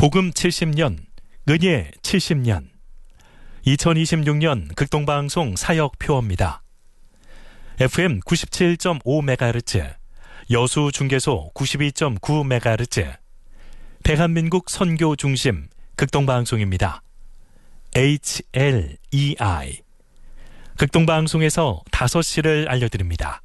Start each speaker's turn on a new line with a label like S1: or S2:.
S1: 복음 70년, 은예 70년. 2026년 극동방송 사역표어입니다. FM 97.5MHz, 여수중계소 92.9MHz, 대한민국 선교 중심 극동방송입니다. HLEI. 극동방송에서 5시를 알려드립니다.